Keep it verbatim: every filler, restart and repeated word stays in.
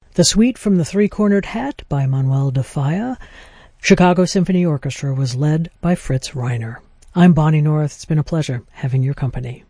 The Suite from the Three-Cornered Hat by Manuel de Falla. Chicago Symphony Orchestra was led by Fritz Reiner. I'm Bonnie North. It's been a pleasure having your company.